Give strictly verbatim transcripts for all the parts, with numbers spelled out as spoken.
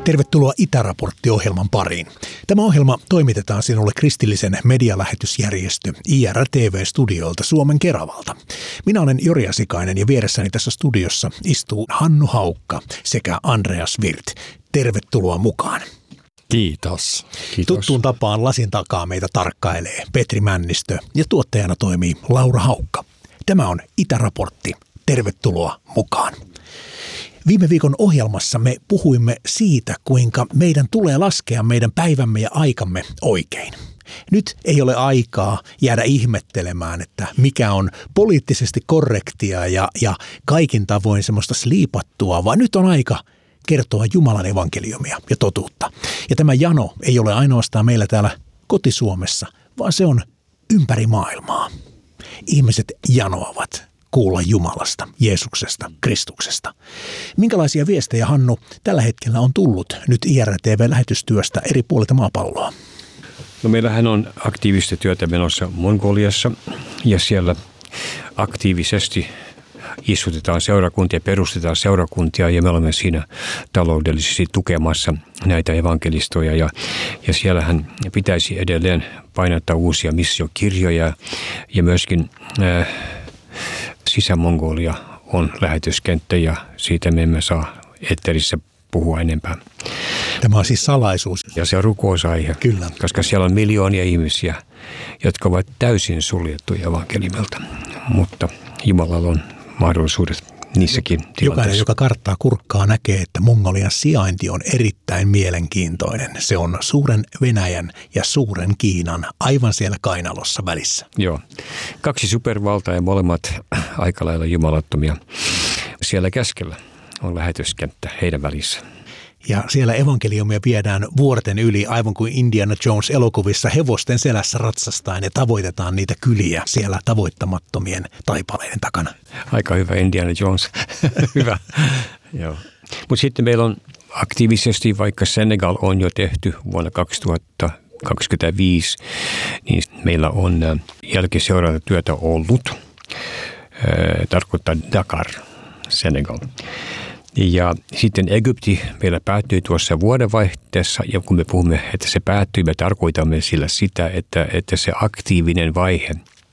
Tervetuloa Itäraportti-ohjelman pariin. Tämä ohjelma toimitetaan sinulle kristillisen medialähetysjärjestö I R T V-studiolta Suomen Keravalta. Minä olen Jori Asikainen ja vieressäni tässä studiossa istuu Hannu Haukka sekä Andreas Wirth. Tervetuloa mukaan. Kiitos. Kiitos. Tuttuun tapaan lasin takaa meitä tarkkailee Petri Männistö ja tuottajana toimii Laura Haukka. Tämä on Itäraportti. Tervetuloa mukaan. Viime viikon ohjelmassa me puhuimme siitä, kuinka meidän tulee laskea meidän päivämme ja aikamme oikein. Nyt ei ole aikaa jäädä ihmettelemään, että mikä on poliittisesti korrektia ja, ja kaikin tavoin semmoista sliipattua, vaan nyt on aika kertoa Jumalan evankeliumia ja totuutta. Ja tämä jano ei ole ainoastaan meillä täällä koti-Suomessa, vaan se on ympäri maailmaa. Ihmiset janoavat kuulla Jumalasta, Jeesuksesta, Kristuksesta. Minkälaisia viestejä, Hannu, tällä hetkellä on tullut nyt I R T V-lähetystyöstä eri puolilta maapalloa? No meillähän on aktiivista työtä menossa Mongoliassa ja siellä aktiivisesti istutetaan seurakuntia, perustetaan seurakuntia ja me olemme siinä taloudellisesti tukemassa näitä evankelistoja ja, ja siellähän pitäisi edelleen painottaa uusia missiokirjoja ja myöskin äh, Sisä-Mongolia on lähetyskenttä ja siitä me emme saa etterissä puhua enempää. Tämä on siis salaisuus. Ja se on rukousaihe, Kyllä. Koska siellä on miljoonia ihmisiä, jotka ovat täysin suljettuja evankeliumilta, mutta Jumalalla on mahdollisuudet niissäkin tilanteissa. Jokainen, joka karttaa kurkkaa, näkee, että Mongolian sijainti on erittäin mielenkiintoinen. Se on suuren Venäjän ja suuren Kiinan aivan siellä kainalossa välissä. Joo. Kaksi supervaltaa ja molemmat aika lailla jumalattomia. Siellä keskellä on lähetyskenttä heidän välissä. Ja siellä evankeliumia viedään vuorten yli, aivan kuin Indiana Jones elokuvissa hevosten selässä ratsastaen ja tavoitetaan niitä kyliä siellä tavoittamattomien taipaleiden takana. Aika hyvä Indiana Jones. Hyvä. Joo. Mutta sitten meillä on aktiivisesti, vaikka Senegal on jo tehty vuonna kaksituhattakaksikymmentäviisi, niin meillä on jälkiseurantatyötä ollut. Tarkoittaa Dakar, Senegal. Ja sitten Egypti meillä päättyi tuossa vuodenvaihteessa, ja kun me puhumme, että se päättyi, me tarkoitamme sillä sitä, että, että se aktiivinen vaihe,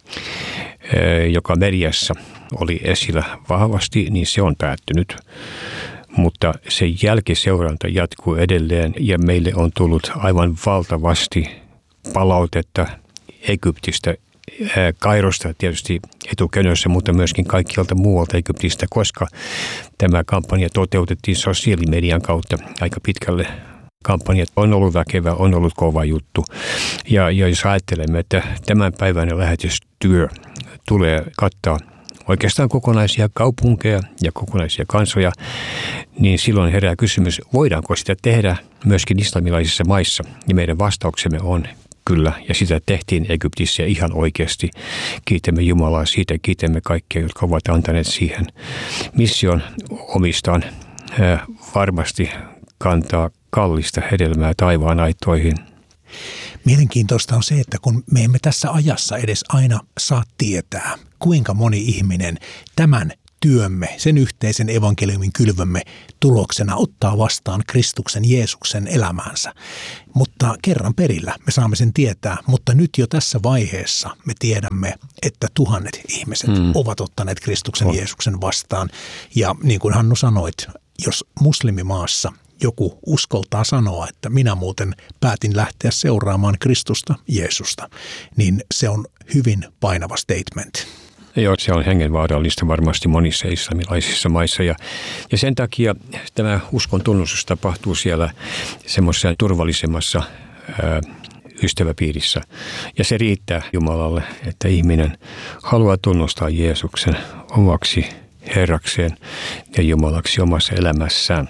joka mediassa oli esillä vahvasti, niin se on päättynyt. Mutta se jälkiseuranta jatkuu edelleen, ja meille on tullut aivan valtavasti palautetta Egyptistä, Kairosta tietysti etukönössä, mutta myöskin kaikkialta muualta Egyptistä, koska tämä kampanja toteutettiin sosiaalimedian kautta aika pitkälle. Kampanjat on ollut väkevä, on ollut kova juttu. Ja, ja jos ajattelemme, että tämän päivän lähetystyö tulee kattaa oikeastaan kokonaisia kaupunkeja ja kokonaisia kansoja, niin silloin herää kysymys, voidaanko sitä tehdä myöskin islamilaisissa maissa? Ja meidän vastauksemme on kyllä, ja sitä tehtiin Egyptissä ihan oikeasti. Kiitämme Jumalaa siitä, kiitämme kaikkia, jotka ovat antaneet siihen mission omistaan. Varmasti kantaa kallista hedelmää taivaan aittoihin. Mielenkiintoista on se, että kun me emme tässä ajassa edes aina saa tietää, kuinka moni ihminen tämän työmme, sen yhteisen evankeliumin kylvömme tuloksena ottaa vastaan Kristuksen Jeesuksen elämäänsä. Mutta kerran perillä me saamme sen tietää, mutta nyt jo tässä vaiheessa me tiedämme, että tuhannet ihmiset mm. ovat ottaneet Kristuksen oh. Jeesuksen vastaan. Ja niin kuin Hannu sanoit, jos muslimimaassa joku uskoltaa sanoa, että minä muuten päätin lähteä seuraamaan Kristusta, Jeesusta, niin se on hyvin painava statement. Joo, se on hengenvaarallista varmasti monissa islamilaisissa maissa ja, ja sen takia tämä uskon tunnustus tapahtuu siellä semmoisessa turvallisemmassa ää, ystäväpiirissä. Ja se riittää Jumalalle, että ihminen haluaa tunnustaa Jeesuksen omaksi Herrakseen ja Jumalaksi omassa elämässään.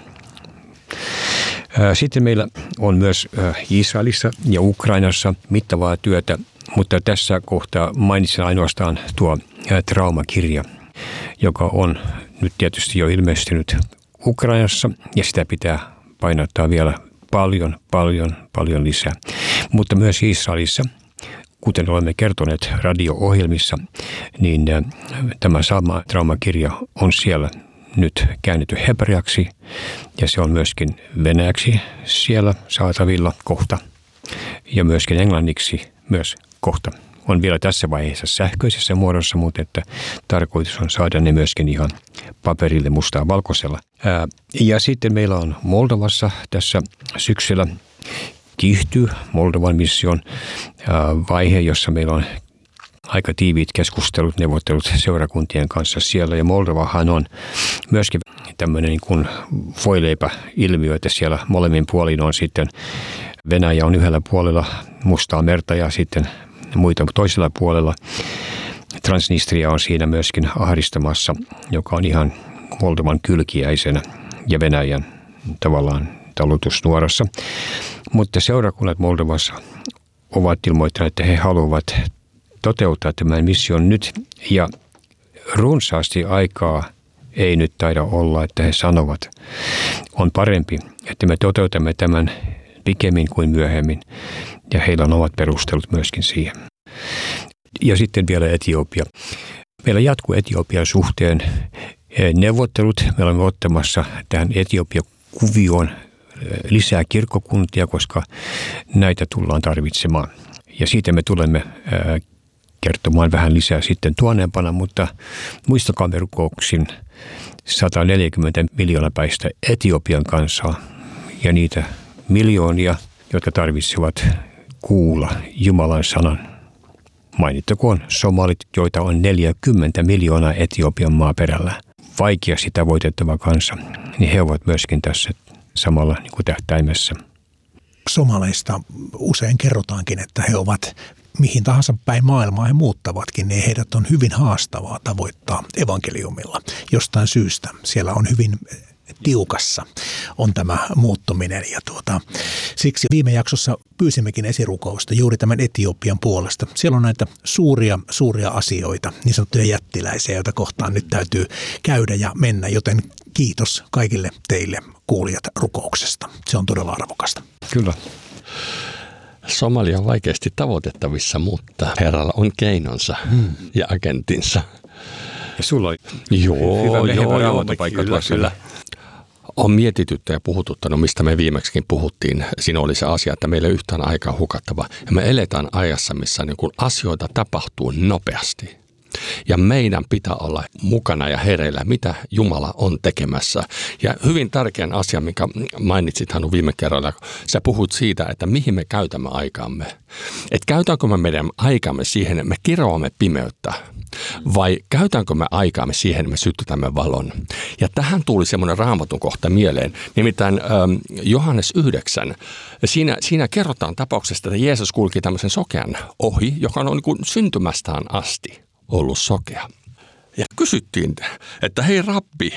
Ää, sitten meillä on myös ää, Israelissa ja Ukrainassa mittavaa työtä, mutta tässä kohtaa mainitsen ainoastaan tuo traumakirja, joka on nyt tietysti jo ilmestynyt Ukrainassa ja sitä pitää painottaa vielä paljon, paljon, paljon lisää. Mutta myös Israelissa, kuten olemme kertoneet radio-ohjelmissa, niin tämä sama traumakirja on siellä nyt käännetty hebreaksi ja se on myöskin venäjäksi siellä saatavilla kohta ja myöskin englanniksi myös kohta. On vielä tässä vaiheessa sähköisessä muodossa, mutta että tarkoitus on saada ne myöskin ihan paperille mustaa valkoisella. Ää, ja sitten meillä on Moldovassa tässä syksyllä kiihtyy Moldovan mission ää, vaihe, jossa meillä on aika tiiviit keskustelut, neuvottelut seurakuntien kanssa siellä. Ja Moldovahan on myöskin tämmöinen niin kuin voileipä-ilmiö, että siellä molemmin puolin on sitten Venäjä on yhdellä puolella Mustaa merta ja sitten muita toisella puolella. Transnistria on siinä myöskin ahdistamassa, joka on ihan Moldovan kylkiäisenä ja Venäjän tavallaan talutusnuorassa. Mutta seurakunnat Moldovassa ovat ilmoittaneet, että he haluavat toteuttaa tämän mission nyt ja runsaasti aikaa ei nyt taida olla, että he sanovat, on parempi, että me toteutamme tämän pikemmin kuin myöhemmin ja heillä on omat perustelut myöskin siihen. Ja sitten vielä Etiopia. Meillä jatkuu Etiopian suhteen neuvottelut. Me olemme ottamassa tähän Etiopia-kuvioon lisää kirkkokuntia, koska näitä tullaan tarvitsemaan. Ja siitä me tulemme kertomaan vähän lisää sitten tuonneempana, mutta muistakaamme rukouksin sata neljäkymmentä miljoonapäistä Etiopian kansaa ja niitä miljoonia, jotka tarvitsevat kuulla Jumalan sanan. Mainittakoon somalit, joita on neljäkymmentä miljoonaa Etiopian maaperällä. Vaikeasti tavoitettava kansa, niin he ovat myöskin tässä samalla niin kuin tähtäimessä. Somaleista usein kerrotaankin, että he ovat mihin tahansa päin maailmaa he muuttavatkin, niin heidät on hyvin haastavaa tavoittaa evankeliumilla. Jostain syystä siellä on hyvin tiukassa on tämä muuttuminen ja tuota, siksi viime jaksossa pyysimmekin esirukousta juuri tämän Etiopian puolesta. Siellä on näitä suuria, suuria asioita, niin sanottuja jättiläisiä, joita kohtaan nyt täytyy käydä ja mennä, joten kiitos kaikille teille kuulijat rukouksesta. Se on todella arvokasta. Kyllä. Somalia on vaikeasti tavoitettavissa, mutta Herralla on keinonsa hmm. ja agentinsa. Ja sulla on joo, hyvä joo, joo, paikka kyllä, kyllä. On mietityttä ja puhututtanut, mistä me viimeksikin puhuttiin. Siinä oli se asia, että meillä ei yhtään aikaa hukattava. Ja me eletään ajassa, missä niin kun asioita tapahtuu nopeasti. Ja meidän pitää olla mukana ja hereillä, mitä Jumala on tekemässä. Ja hyvin tärkeän asian, mikä mainitsit Hannu viime kerralla, sä puhut siitä, että mihin me käytämme aikaamme. Että käytänkö me meidän aikaamme siihen, että me kiroamme pimeyttä, vai käytänkö me aikaamme siihen, että me sytytämme valon. Ja tähän tuli semmoinen Raamatun kohta mieleen, nimittäin ähm, Johannes yhdeksän. Siinä, siinä kerrotaan tapauksesta, että Jeesus kulki tämmöisen sokean ohi, joka on niin kuin syntymästään asti ollut sokea. Ja kysyttiin, että hei rabbi,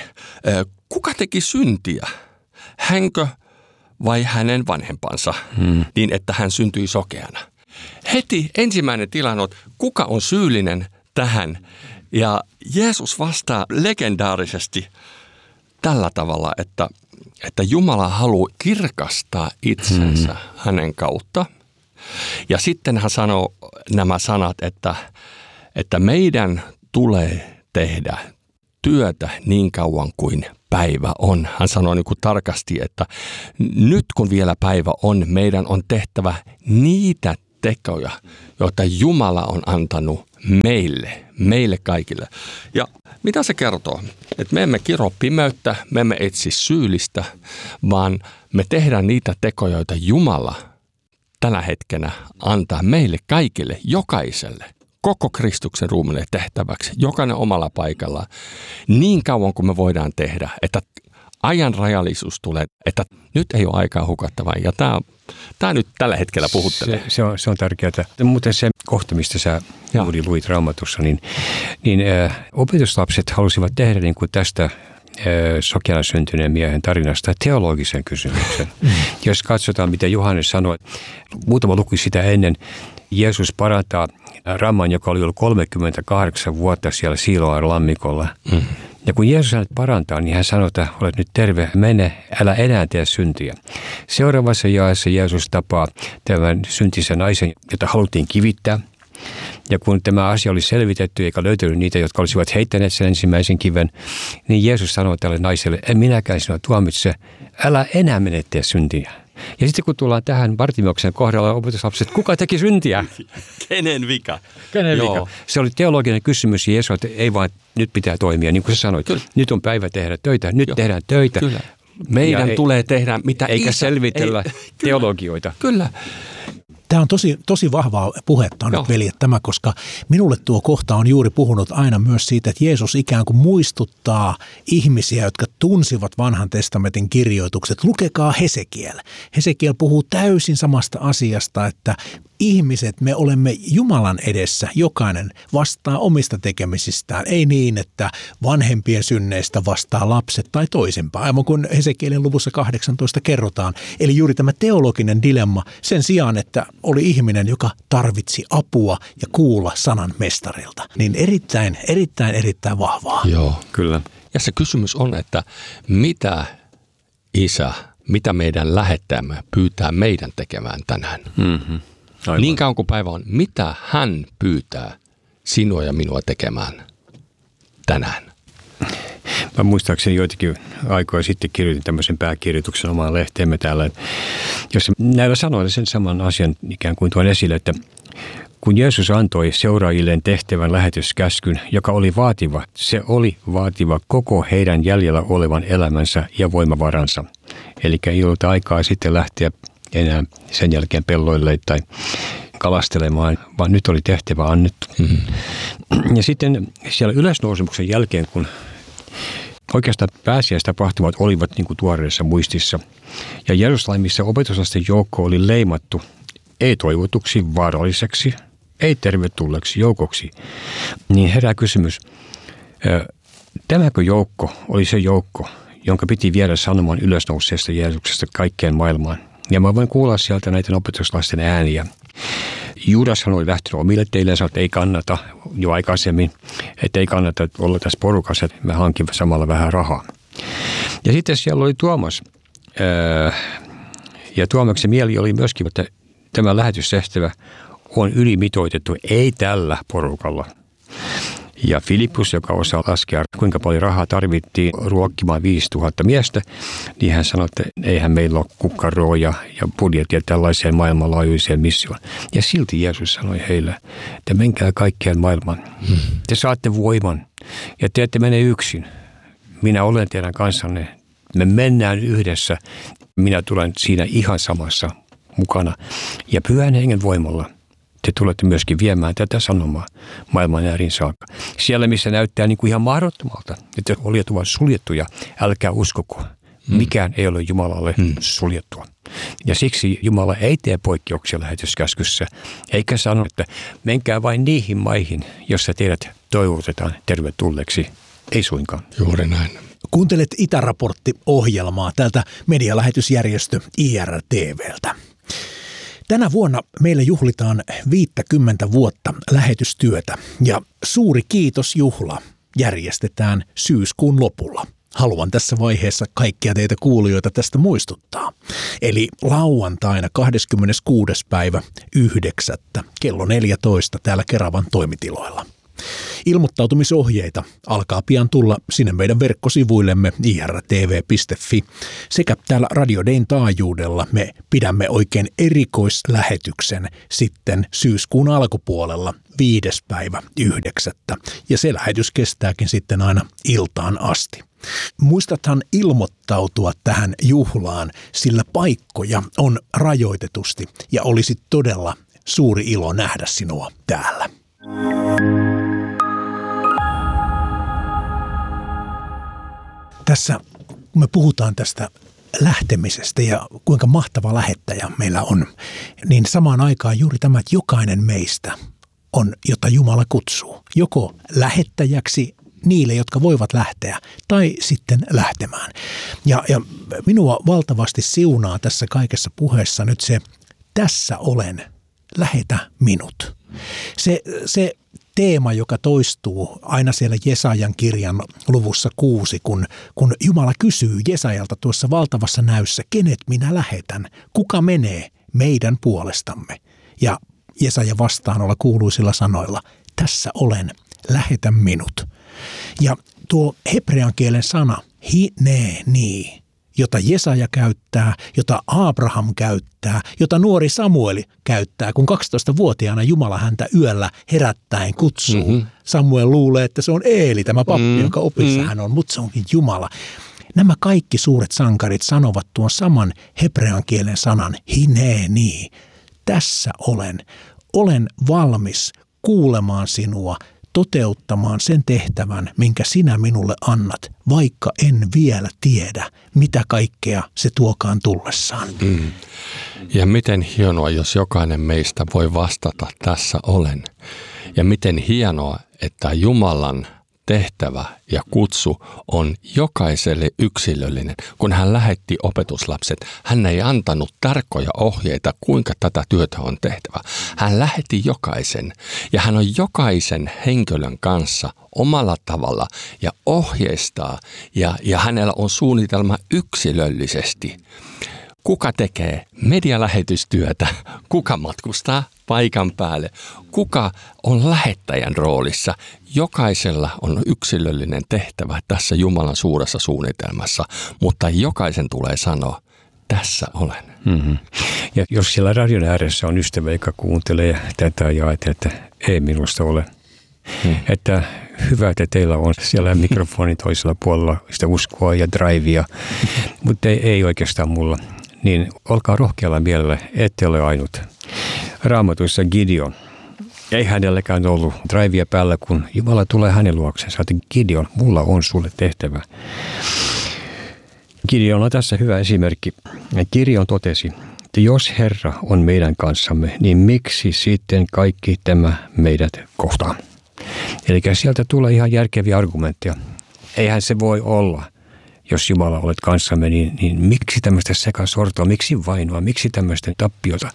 kuka teki syntiä? Hänkö vai hänen vanhempansa, hmm. niin että hän syntyi sokeana? Heti ensimmäinen tilanne on, kuka on syyllinen tähän? Ja Jeesus vastaa legendaarisesti tällä tavalla, että, että Jumala haluaa kirkastaa itsensä hmm. hänen kautta. Ja sitten hän sanoo nämä sanat, että että meidän tulee tehdä työtä niin kauan kuin päivä on. Hän sanoi niin kuin tarkasti, että nyt kun vielä päivä on, meidän on tehtävä niitä tekoja, joita Jumala on antanut meille, meille kaikille. Ja mitä se kertoo? Että me emme kiro pimeyttä, me emme etsi syyllistä, vaan me tehdään niitä tekoja, joita Jumala tällä hetkenä antaa meille kaikille, jokaiselle. Koko Kristuksen ruumille tehtäväksi, jokainen omalla paikalla, niin kauan kuin me voidaan tehdä, että ajan rajallisuus tulee, että nyt ei ole aikaa hukattavaa. Ja tämä, tämä nyt tällä hetkellä puhuttelee. Se, se, on, se on tärkeää. Muuten se kohta, mistä sä juuri luit Raamatussa, niin, niin äh, opetuslapset halusivat tehdä niin kuin tästä äh, sokeana syntyneen miehen tarinasta teologisen kysymyksen. Mm. Jos katsotaan, mitä Johannes sanoi, muutama luku sitä ennen, Jeesus parantaa Ramman, joka oli ollut kolmekymmentäkahdeksan vuotta siellä Siloan lammikolla. Mm. Ja kun Jeesus hänet parantaa, niin hän sanoo, että olet nyt terve, mene, älä enää tee syntiä. Seuraavassa jaessa Jeesus tapaa tämän syntisen naisen, jota haluttiin kivittää. Ja kun tämä asia oli selvitetty eikä löytynyt niitä, jotka olisivat heittäneet sen ensimmäisen kiven, niin Jeesus sanoi tälle naiselle, en minäkään sinua tuomitse, älä enää mene tee syntiä. Ja sitten kun tullaan tähän Bartimeuksen kohdalla opetuslapset, kuka teki syntiä? Kenen vika? Kenen vika? Se oli teologinen kysymys ja Jeesus, että ei vaan, nyt pitää toimia, niin kuin sä sanoit. Kyllä. Nyt on päivä tehdä töitä, nyt Joo. tehdään töitä. Kyllä. Meidän ja tulee ei, tehdä mitä eikä isä, selvitellä ei, teologioita. Kyllä. Tämä on tosi, tosi vahvaa puhetta nyt, veljet, tämä, koska minulle tuo kohta on juuri puhunut aina myös siitä, että Jeesus ikään kuin muistuttaa ihmisiä, jotka tunsivat vanhan testamentin kirjoitukset. Lukekaa Hesekiel. Hesekiel puhuu täysin samasta asiasta, että ihmiset, me olemme Jumalan edessä, jokainen vastaa omista tekemisistään. Ei niin, että vanhempien synneistä vastaa lapset tai toisinpäin, aivan kuin Hesekielin luvussa kahdeksantoista kerrotaan. Eli juuri tämä teologinen dilemma sen sijaan, että oli ihminen, joka tarvitsi apua ja kuulla sanan mestarilta. Niin erittäin, erittäin, erittäin vahvaa. Joo, kyllä. Ja se kysymys on, että mitä isä, mitä meidän lähettäjämme pyytää meidän tekemään tänään? Mm-hmm. Niin kauan kuin päivä on, mitä hän pyytää sinua ja minua tekemään tänään? Mä muistaakseni joitakin aikoja sitten kirjoitin tämmöisen pääkirjoituksen omaan lehteemme täällä, jossa näillä sanoilla sen saman asian ikään kuin tuon esille, että kun Jeesus antoi seuraajilleen tehtävän lähetyskäskyn, joka oli vaativa, se oli vaativa koko heidän jäljellä olevan elämänsä ja voimavaransa. Eli ei ollut aikaa sitten lähteä enää sen jälkeen pelloille tai kalastelemaan, vaan nyt oli tehtävä annettu. Mm-hmm. Ja sitten siellä ylösnousemuksen jälkeen, kun oikeastaan pääsiäistapahtumat olivat niin kuin tuoreessa muistissa, ja Jerusalemissa opetuslasten joukko oli leimattu ei-toivotuksi, vaaralliseksi, ei-tervetulleeksi joukoksi, niin herää kysymys, tämäkö joukko oli se joukko, jonka piti viedä sanomaan ylösnouseesta Jeesuksesta kaikkeen maailmaan? Ja mä voin kuulla sieltä näiden opetuslasten ääniä. Judashan oli lähtenyt omille teille ja sanoi, että ei kannata jo aikaisemmin, että ei kannata olla tässä porukassa, että mä hankin samalla vähän rahaa. Ja sitten siellä oli Tuomas. Ja Tuomaksen mieli oli myöskin, että tämä lähetystehtävä on ylimitoitettu, ei tällä porukalla. Ja Filippus, joka osaa laskea, kuinka paljon rahaa tarvittiin ruokkimaan viisituhatta miestä, niin hän sanoi, että eihän meillä ole kukkaroa ja, ja budjettia tällaiseen maailmanlaajuiseen missioon. Ja silti Jeesus sanoi heille, että menkää kaikkeen maailmaan. Hmm. Te saatte voiman ja te ette mene yksin. Minä olen teidän kanssanne. Me mennään yhdessä. Minä tulen siinä ihan samassa mukana. Ja Pyhän Hengen voimalla te tulette myöskin viemään tätä sanomaa maailman äärin saakka. Siellä, missä näyttää niin kuin ihan mahdottomalta, että olijat ovat suljettuja, älkää uskoko. Mikään ei ole Jumalalle hmm. suljettua. Ja siksi Jumala ei tee poikkeuksia lähetyskäskyssä, eikä sano, että menkää vain niihin maihin, jossa teidät toivotetaan tervetulleeksi. Ei suinkaan. Juuri näin. Kuuntelet Itäraportti-ohjelmaa tältä medialähetysjärjestö I R T V:ltä. Tänä vuonna meillä juhlitaan viittäkymmentä vuotta lähetystyötä ja suuri kiitosjuhla järjestetään syyskuun lopulla. Haluan tässä vaiheessa kaikkia teitä kuulijoita tästä muistuttaa. Eli lauantaina kahdeskymmeneskuudes päivä yhdeksättä kello neljätoista täällä Keravan toimitiloilla. Ilmoittautumisohjeita alkaa pian tulla sinne meidän verkkosivuillemme i r t v piste f i sekä täällä Radio Dayn taajuudella me pidämme oikein erikoislähetyksen sitten syyskuun alkupuolella viides päivä yhdeksättä ja se lähetys kestääkin sitten aina iltaan asti. Muistathan ilmoittautua tähän juhlaan, sillä paikkoja on rajoitetusti ja olisi todella suuri ilo nähdä sinua täällä. Tässä, kun me puhutaan tästä lähtemisestä ja kuinka mahtava lähettäjä meillä on, niin samaan aikaan juuri tämä, että jokainen meistä on, jota Jumala kutsuu, joko lähettäjäksi niille, jotka voivat lähteä, tai sitten lähtemään. Ja, ja minua valtavasti siunaa tässä kaikessa puheessa nyt se, tässä olen, lähetä minut. Se, se teema, joka toistuu aina siellä Jesajan kirjan luvussa kuusi, kun, kun Jumala kysyy Jesajalta tuossa valtavassa näyssä, kenet minä lähetän, kuka menee meidän puolestamme. Ja Jesaja vastaanolla kuuluisilla sanoilla, tässä olen, lähetä minut. Ja tuo hebrean kielen sana, hineeni, jota Jesaja käyttää, jota Abraham käyttää, jota nuori Samuel käyttää, kun kaksitoistavuotiaana Jumala häntä yöllä herättäen kutsuu. Mm-hmm. Samuel luulee, että se on Eeli, tämä pappi, mm-hmm. jonka opissa hän on, mutta se onkin Jumala. Nämä kaikki suuret sankarit sanovat tuon saman hebrean kielen sanan, hineeni. Tässä olen. Olen valmis kuulemaan sinua, toteuttamaan sen tehtävän, minkä sinä minulle annat, vaikka en vielä tiedä, mitä kaikkea se tuokaan tullessaan. Mm. Ja miten hienoa, jos jokainen meistä voi vastata, tässä olen. Ja miten hienoa, että Jumalan tehtävä ja kutsu on jokaiselle yksilöllinen. Kun hän lähetti opetuslapset, hän ei antanut tarkkoja ohjeita, kuinka tätä työtä on tehtävä. Hän lähetti jokaisen ja hän on jokaisen henkilön kanssa omalla tavalla ja ohjeistaa ja, ja hänellä on suunnitelma yksilöllisesti. Kuka tekee medialähetystyötä, kuka matkustaa paikan päälle, kuka on lähettäjän roolissa. Jokaisella on yksilöllinen tehtävä tässä Jumalan suuressa suunnitelmassa, mutta jokaisen tulee sanoa, tässä olen. Mm-hmm. Ja jos siellä radion ääressä on ystävä, joka kuuntelee tätä ja ajattelee, että ei minusta ole, hmm. että hyvä, että teillä on siellä mikrofonin toisella puolella sitä uskoa ja drivea, mutta ei, ei oikeastaan mulla. Niin olkaa rohkealla mielellä, ette ole ainut. Raamatuissa Gideon. Ei hänelläkään ollut drivea päällä, kun Jumala tulee hänen luokseen. Sä Gideon, mulla on sulle tehtävä. Gideon on tässä hyvä esimerkki. Gideon totesi, että jos Herra on meidän kanssamme, niin miksi sitten kaikki tämä meidät kohtaa? Eli sieltä tulee ihan järkeviä argumentteja. Eihän se voi olla. Jos Jumala olet kanssamme, niin, niin miksi tämmöistä sekasortoa, miksi vainoa, miksi tämmöistä tappiota?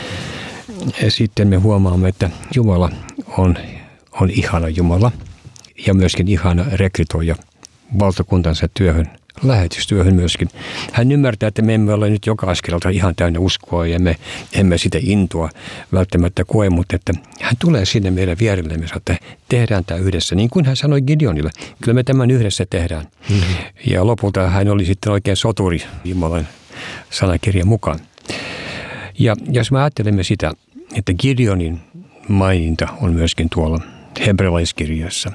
Ja sitten me huomaamme, että Jumala on, on ihana Jumala ja myöskin ihana rekrytoija valtakuntansa työhön, lähetystyöhön myöskin. Hän ymmärtää, että me emme ole nyt joka askelalta ihan täynnä uskoa ja me emme sitä intoa välttämättä koe, mutta että hän tulee sinne meidän vierellemme, että tehdään tämä yhdessä. Niin kuin hän sanoi Gideonille, kyllä me tämän yhdessä tehdään. Mm-hmm. Ja lopulta hän oli sitten oikein soturi Jumalan sanakirjan mukaan. Ja jos me ajattelemme sitä, että Gideonin maininta on myöskin tuolla hebrealaiskirjassa.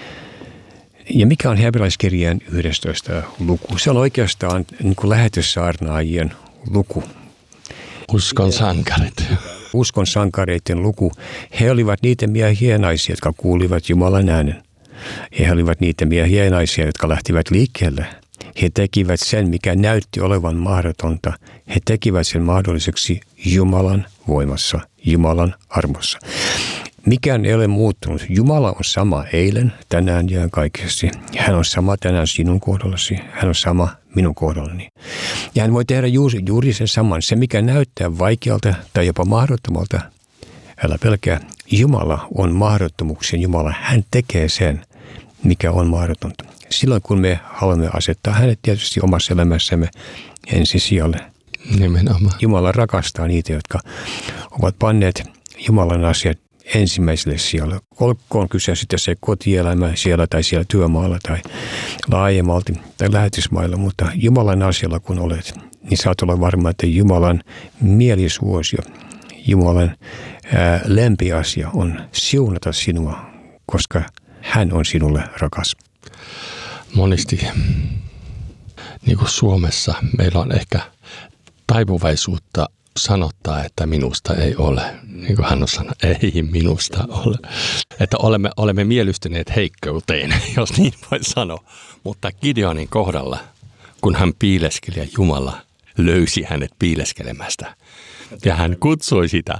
Ja mikä on hebrealaiskirjeen yhdestoista luku? Se on oikeastaan niin kuin lähetyssaarnaajien luku. Uskon sankarit. Uskon sankareiden luku. He olivat niitä miehiä ja naisia, jotka kuulivat Jumalan äänen. He olivat niitä miehiä ja naisia, jotka lähtivät liikkeelle. He tekivät sen, mikä näytti olevan mahdotonta. He tekivät sen mahdolliseksi Jumalan voimassa, Jumalan armossa. Mikään ei ole muuttunut. Jumala on sama eilen, tänään ja kaikesti. Hän on sama tänään sinun kohdallasi. Hän on sama minun kohdallani. Ja hän voi tehdä juuri, juuri sen saman. Se, mikä näyttää vaikealta tai jopa mahdottomalta, älä pelkää. Jumala on mahdottomuuksien Jumala. Hän tekee sen, mikä on mahdotonta. Silloin, kun me haluamme asettaa hänet tietysti omassa elämässämme ensisijalle. Nimenomaan. Jumala rakastaa niitä, jotka ovat panneet Jumalan asiat ensimmäiselle sijalle. Olkoon kyse sitten se kotielämä siellä tai siellä työmaalla tai laajemmalti tai lähetysmailla, mutta Jumalan asialla kun olet, niin saat olla varma, että Jumalan mielisuosio, Jumalan ää, lempiasia on siunata sinua, koska hän on sinulle rakas. Monesti, niin kuin Suomessa, meillä on ehkä taipuvaisuutta sanottaa, että minusta ei ole. Niin kuin hän on sanonut, ei minusta ole. Että olemme, olemme miellystyneet heikkouteen, jos niin voi sanoa. Mutta Gideonin kohdalla, kun hän piileskeli ja Jumala löysi hänet piileskelemästä. Ja hän kutsui sitä.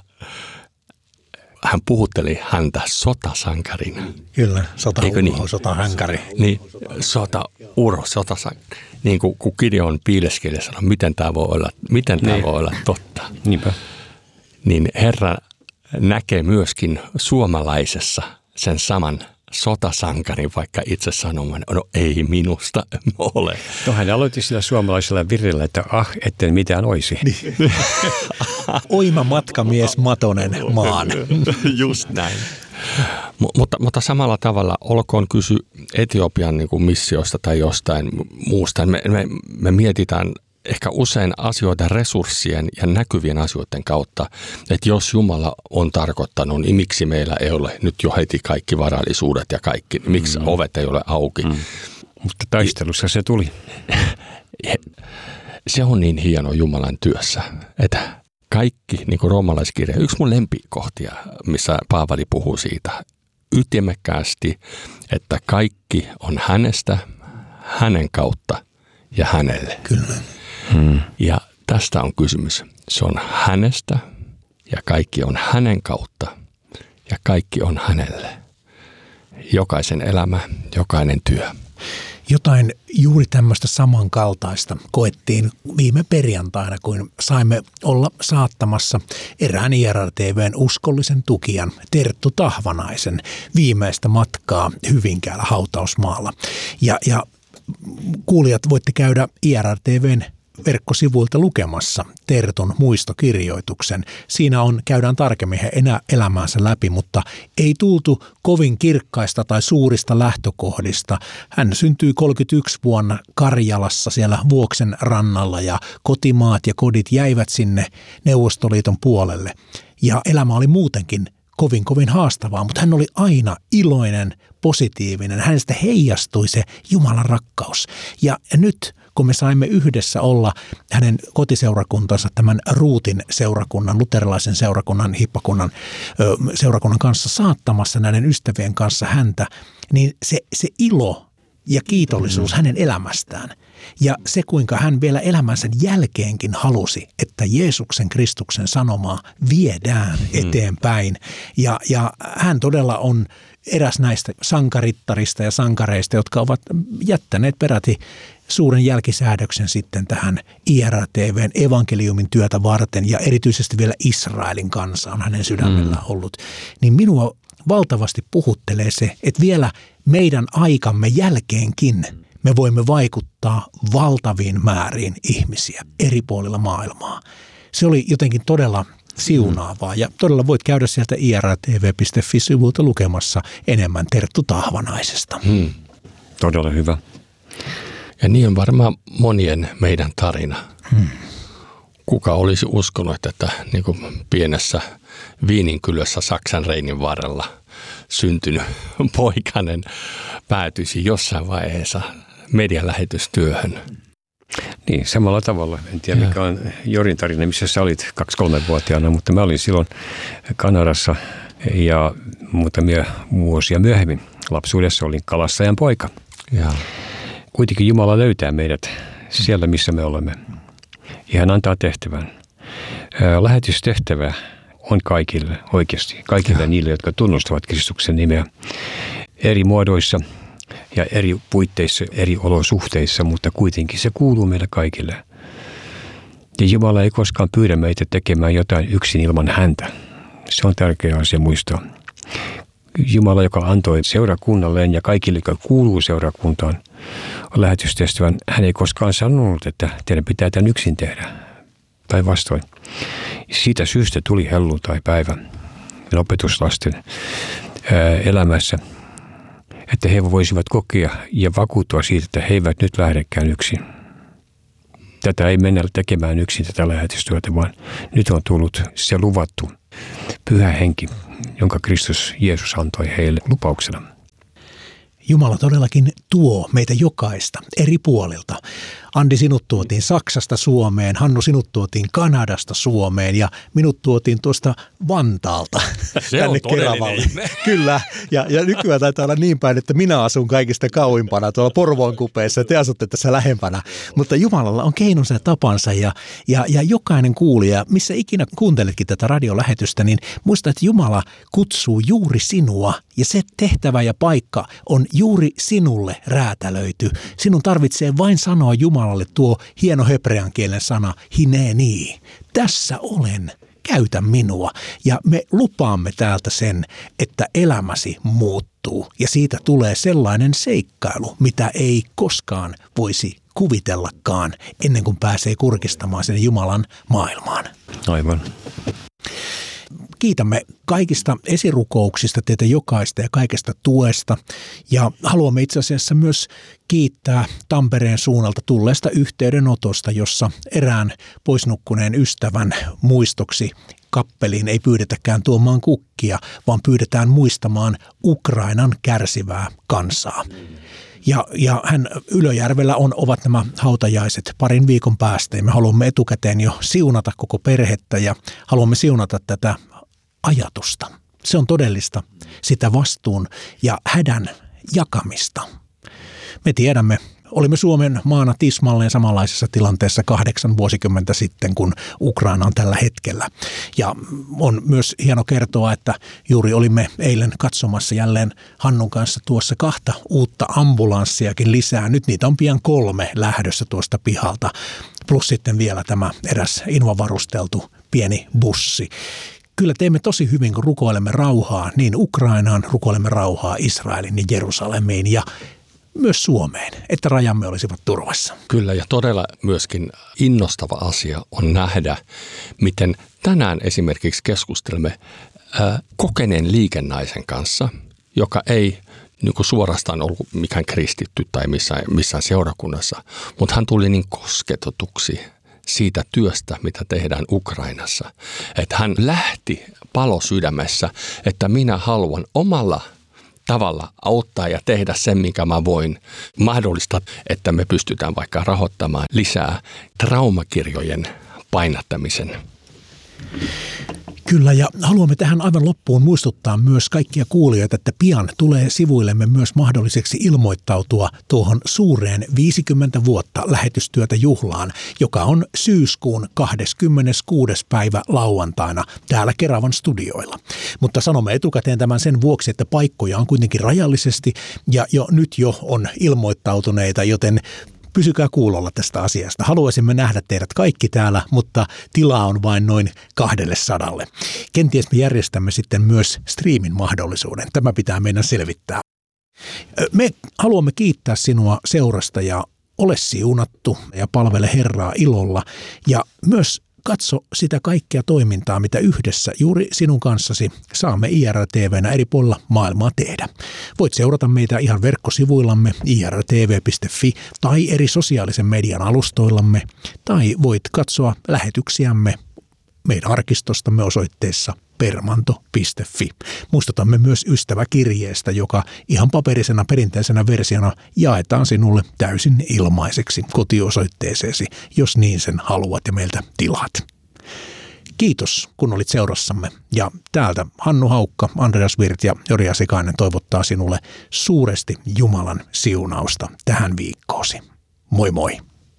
Hän puhutteli häntä sotasankarina. Kyllä, sotauro, niin? sotahänkari. Niin, sotauro, sotasankari. Niin kuin kun Gideon piileskeli ja sanoi, miten tämä voi olla, miten tämä niin. voi olla totta. Niinpä. Niin Herra näkee myöskin suomalaisessa sen saman sotasankarin, vaikka itse sanomaan, no ei minusta ole. No hän aloitti sillä suomalaisella virrellä, että ah, etten mitään olisi. Niin. Oima matkamies Matonen maan. Just näin. M- mutta, mutta samalla tavalla, olkoon kysy Etiopian niin kuin missiosta tai jostain muusta, me, me, me mietitään ehkä usein asioita resurssien ja näkyvien asioiden kautta, että jos Jumala on tarkoittanut, niin miksi meillä ei ole nyt jo heti kaikki varallisuudet ja kaikki, niin miksi mm. ovet ei ole auki. Mm. Mutta taistelussa se tuli. Se on niin hieno Jumalan työssä, että kaikki, niin kuin roomalaiskirja, yksi mun lempikohtia, missä Paavali puhuu siitä ytimekkäästi, että kaikki on hänestä, hänen kautta ja hänelle. Kyllä. Hmm. Ja tästä on kysymys. Se on hänestä ja kaikki on hänen kautta ja kaikki on hänelle. Jokaisen elämä, jokainen työ. Jotain juuri tämmöistä samankaltaista koettiin viime perjantaina, kun saimme olla saattamassa erään I R R T V:n uskollisen tukijan Terttu Tahvanaisen viimeistä matkaa Hyvinkäällä hautausmaalla. Ja, ja kuulijat voitte käydä I R R T V:n verkkosivuilta lukemassa Tertun muistokirjoituksen. Siinä on, käydään tarkemmin he enää elämäänsä läpi, mutta ei tultu kovin kirkkaista tai suurista lähtökohdista. Hän syntyi kolmekymmentäyksi vuonna Karjalassa siellä Vuoksen rannalla ja kotimaat ja kodit jäivät sinne Neuvostoliiton puolelle. Ja elämä oli muutenkin kovin kovin haastavaa, mutta hän oli aina iloinen, positiivinen. Hänestä heijastui se Jumalan rakkaus. Ja nyt kun me saimme yhdessä olla hänen kotiseurakuntansa, tämän Ruutin seurakunnan, luterilaisen seurakunnan, hippakunnan seurakunnan kanssa saattamassa näiden ystävien kanssa häntä, niin se, se ilo ja kiitollisuus mm. hänen elämästään ja se, kuinka hän vielä elämänsä jälkeenkin halusi, että Jeesuksen Kristuksen sanomaa viedään eteenpäin. Ja, ja hän todella on eräs näistä sankarittarista ja sankareista, jotka ovat jättäneet peräti suuren jälkisäädöksen sitten tähän I R R T V:n evankeliumin työtä varten ja erityisesti vielä Israelin kanssa on hänen sydämellään mm. ollut. Niin minua valtavasti puhuttelee se, että vielä meidän aikamme jälkeenkin me voimme vaikuttaa valtaviin määriin ihmisiä eri puolilla maailmaa. Se oli jotenkin todella siunaavaa ja todella voit käydä sieltä I R R T V piste fi-sivulta lukemassa enemmän Terttu Tahvanaisesta. Hmm. Todella hyvä. Ja niin on varmaan monien meidän tarina. Hmm. Kuka olisi uskonut, että niin kuin pienessä Viininkylössä Saksan Reinin varrella syntynyt poikainen päätyisi jossain vaiheessa medialähetystyöhön. Niin, samalla tavalla. En tiedä, ja. mikä on Jorin tarina, missä sä olit kaksi-kolmevuotiaana, mutta mä olin silloin Kanadassa ja muutamia vuosia myöhemmin lapsuudessa olin kalastajan poika. Ja. Kuitenkin Jumala löytää meidät siellä, missä me olemme. Ja hän antaa tehtävän. Lähetystehtävä on kaikille oikeasti, kaikille ja. niille, jotka tunnustavat Kristuksen nimeä eri muodoissa ja eri puitteissa, eri olosuhteissa, mutta kuitenkin se kuuluu meille kaikille. Ja Jumala ei koskaan pyydä meitä tekemään jotain yksin ilman häntä. Se on tärkeä asia muistaa. Jumala, joka antoi seurakunnalleen ja kaikille, jotka kuuluu seurakuntaan, lähetystehtävän, hän ei koskaan sanonut, että teidän pitää tämän yksin tehdä. Päinvastoin. Siitä syystä tuli helluntai-päivä opetuslasten elämässä, että he voisivat kokea ja vakuuttua siitä, että he eivät nyt lähdekään yksin. Tätä ei mennä tekemään yksin tätä lähetystyötä, vaan nyt on tullut se luvattu pyhä henki, jonka Kristus Jeesus antoi heille lupauksena. Jumala todellakin tuo meitä jokaista eri puolilta. Andi, sinut tuotiin Saksasta Suomeen, Hannu, sinut tuotiin Kanadasta Suomeen ja minut tuotiin tuosta Vantaalta se tänne Keravalle. Kyllä, ja, ja nykyään taitaa olla niin päin, että minä asun kaikista kauimpana tuolla Porvoon kupeessa ja te asutte tässä lähempänä. Mutta Jumalalla on keinonsa ja tapansa ja, ja, ja jokainen kuulija, missä ikinä kuunteletkin tätä radiolähetystä, niin muista, että Jumala kutsuu juuri sinua ja se tehtävä ja paikka on juuri sinulle räätälöity. Sinun tarvitsee vain sanoa Jumalalle tuo hieno hebrean kielen sana hineni. Tässä olen, käytä minua. Ja me lupaamme täältä sen, että elämäsi muuttuu. Ja siitä tulee sellainen seikkailu, mitä ei koskaan voisi kuvitellakaan ennen kuin pääsee kurkistamaan sen Jumalan maailmaan. Aivan. Kiitämme kaikista esirukouksista teitä jokaista ja kaikesta tuesta ja haluamme itse asiassa myös kiittää Tampereen suunnalta tulleesta yhteydenotosta, jossa erään poisnukkuneen ystävän muistoksi kappeliin ei pyydetäkään tuomaan kukkia, vaan pyydetään muistamaan Ukrainan kärsivää kansaa. Ja, ja hän Ylöjärvellä on, ovat nämä hautajaiset parin viikon päästä ja me haluamme etukäteen jo siunata koko perhettä ja haluamme siunata tätä ajatusta. Se on todellista sitä vastuun ja hädän jakamista. Me tiedämme, olimme Suomen maana tismalleen samanlaisessa tilanteessa kahdeksan vuosikymmentä sitten kuin Ukraina on tällä hetkellä. Ja on myös hieno kertoa, että juuri olimme eilen katsomassa jälleen Hannun kanssa tuossa kahta uutta ambulanssiakin lisää. Nyt niitä on pian kolme lähdössä tuosta pihalta, plus sitten vielä tämä eräs invavarusteltu pieni bussi. Kyllä teemme tosi hyvin, kun rukoilemme rauhaa niin Ukrainaan, rukoilemme rauhaa Israelin ja Jerusalemiin ja myös Suomeen, että rajamme olisivat turvassa. Kyllä, ja todella myöskin innostava asia on nähdä, miten tänään esimerkiksi keskustelemme ää, kokeneen liikennaisen kanssa, joka ei niin kuin suorastaan ollut mikään kristitty tai missään, missään seurakunnassa, mutta hän tuli niin kosketetuksi siitä työstä, mitä tehdään Ukrainassa. Että hän lähti palo sydämessä, että minä haluan omalla tavalla auttaa ja tehdä sen, mikä mä voin mahdollista, että me pystytään vaikka rahoittamaan lisää traumakirjojen painattamisen. Kyllä, ja haluamme tähän aivan loppuun muistuttaa myös kaikkia kuulijoita, että pian tulee sivuillemme myös mahdolliseksi ilmoittautua tuohon suureen viisikymmentä vuotta lähetystyötä juhlaan, joka on syyskuun kahdeskymmeneskuudes päivä lauantaina täällä Keravan studioilla. Mutta sanomme etukäteen tämän sen vuoksi, että paikkoja on kuitenkin rajallisesti ja jo nyt jo on ilmoittautuneita, joten pysykää kuulolla tästä asiasta. Haluaisimme nähdä teidät kaikki täällä, mutta tilaa on vain noin kahdelle sadalle. Kenties me järjestämme sitten myös striimin mahdollisuuden. Tämä pitää meidän selvittää. Me haluamme kiittää sinua seurasta ja ole siunattu ja palvele Herraa ilolla ja myös katso sitä kaikkea toimintaa, mitä yhdessä juuri sinun kanssasi saamme I R T V:nä eri puolilla maailmaa tehdä. Voit seurata meitä ihan verkkosivuillamme i r t v piste f i tai eri sosiaalisen median alustoillamme, tai voit katsoa lähetyksiämme meidän arkistostamme osoitteessa permanto piste f i. Muistutamme myös ystäväkirjeestä, joka ihan paperisena perinteisenä versiona jaetaan sinulle täysin ilmaiseksi kotiosoitteeseesi, jos niin sen haluat ja meiltä tilaat. Kiitos, kun olit seurassamme. Ja täältä Hannu Haukka, Andreas Wirth ja Jori Asikainen toivottaa sinulle suuresti Jumalan siunausta tähän viikkoosi. Moi moi!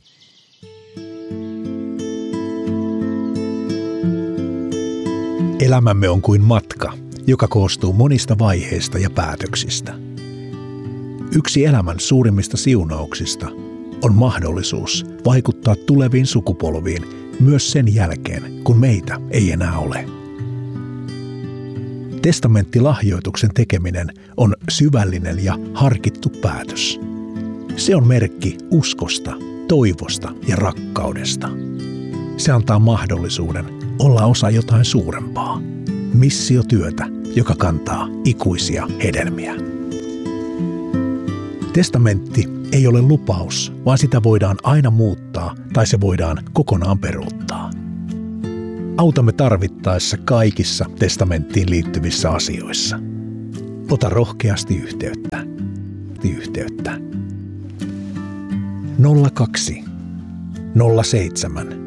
Elämämme on kuin matka, joka koostuu monista vaiheista ja päätöksistä. Yksi elämän suurimmista siunauksista on mahdollisuus vaikuttaa tuleviin sukupolviin myös sen jälkeen, kun meitä ei enää ole. Testamenttilahjoituksen tekeminen on syvällinen ja harkittu päätös. Se on merkki uskosta, toivosta ja rakkaudesta. Se antaa mahdollisuuden olla osa jotain suurempaa. Missiotyötä, joka kantaa ikuisia hedelmiä. Testamentti ei ole lupaus, vaan sitä voidaan aina muuttaa tai se voidaan kokonaan peruuttaa. Autamme tarvittaessa kaikissa testamenttiin liittyvissä asioissa. Ota rohkeasti yhteyttä. Yhteyttä. nolla kaksi nolla seitsemän